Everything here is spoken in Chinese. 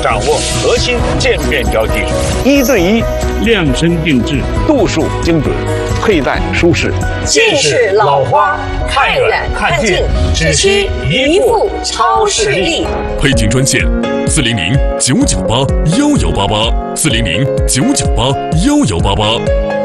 掌握核心渐变标记，1对1 量身定制， 度数精准，佩戴舒适。 近视老花，看远看近，只需一副超视力。 配件专线：400-998-1188，400-998-1188。